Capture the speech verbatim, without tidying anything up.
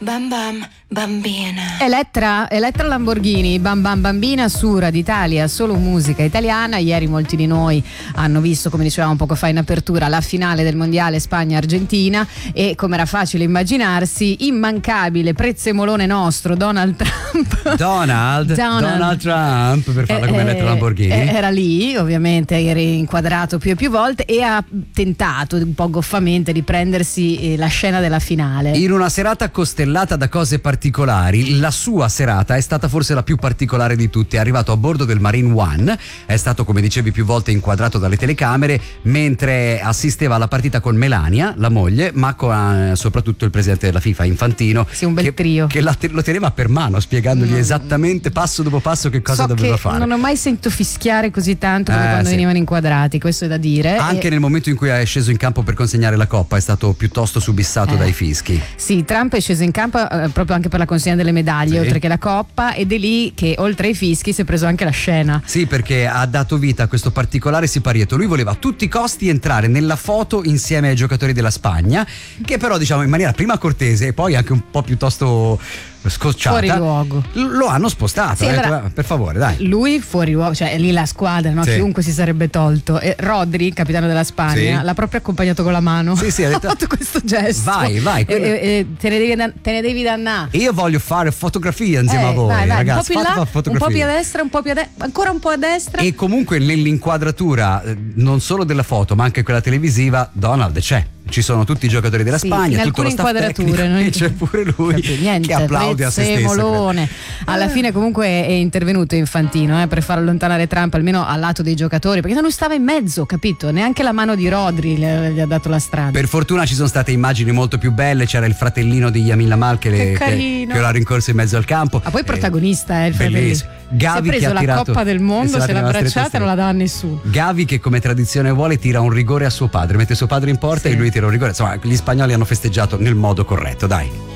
Bam Bam Bambina. Elettra, Elettra Lamborghini, Bam Bam Bambina su Radio Italia, solo musica italiana. Ieri molti di noi hanno visto, come dicevamo poco fa in apertura, la finale del mondiale Spagna-Argentina e, come era facile immaginarsi, immancabile prezzemolone nostro Donald Trump. Donald, Donald, Donald Trump, per farla come eh, Elettra Lamborghini. Era lì, ovviamente, era inquadrato più e più volte e ha tentato un po' goffamente di prendersi la scena della finale. In una serata costellata da cose particolari, la sua serata è stata forse la più particolare di tutte. È arrivato a bordo del Marine One, è stato, come dicevi, più volte inquadrato dalle telecamere mentre assisteva alla partita con Melania, la moglie, ma con eh, soprattutto il presidente della FIFA, Infantino. Sì, un bel che, trio. Che la, lo teneva per mano, spiegandogli mm. esattamente passo dopo passo che cosa so doveva che fare. Non ho mai sentito fischiare così tanto come eh, quando sì. venivano inquadrati, questo è da dire. Anche e... nel momento in cui è sceso in campo per consegnare la coppa è stato piuttosto subissato eh. dai fischi. Sì, Trump è sceso in campo eh, proprio anche per la consegna delle medaglie, sì. oltre che la coppa, ed è lì che oltre ai fischi si è preso anche la scena. Sì, perché ha dato vita a questo particolare siparietto. Lui voleva a tutti i costi entrare nella foto insieme ai giocatori della Spagna, che però, diciamo, in maniera prima cortese e poi anche un po' piuttosto scocciata, fuori luogo, lo hanno spostato. Sì, eh, allora, per favore, dai. Lui fuori luogo, cioè è lì la squadra, no? Sì. Chiunque si sarebbe tolto. E Rodri, capitano della Spagna, sì. l'ha proprio accompagnato con la mano. Sì, sì, ha detto, fatto questo gesto. Vai, vai. E, e, te, ne devi, te ne devi dannare. Io voglio fare fotografie insieme eh, a voi, vai, vai, ragazzi. Un po' più, là, un po' più a destra, un po' più a destra, ancora un po' a destra. E comunque nell'inquadratura, non solo della foto, ma anche quella televisiva, Donald c'è. Ci sono tutti i giocatori della sì, Spagna, in tutto lo staff tecnico, non... e c'è pure lui niente, che applaude a se stesso. Alla fine comunque è intervenuto Infantino eh, per far allontanare Trump almeno al lato dei giocatori, perché non stava in mezzo, capito? Neanche la mano di Rodri gli ha dato la strada. Per fortuna ci sono state immagini molto più belle, c'era il fratellino di Yamin Lamal che, che, che, che l'ha rincorso in mezzo al campo. Ma poi eh, protagonista, eh, il bellissimo. Gavi si è preso che ha la tirato, Coppa del Mondo, se l'ha abbracciata e non la dà a nessuno. Gavi che, come tradizione vuole, tira un rigore a suo padre, mette suo padre in porta sì. e lui tira un rigore. Insomma, gli spagnoli hanno festeggiato nel modo corretto, dai.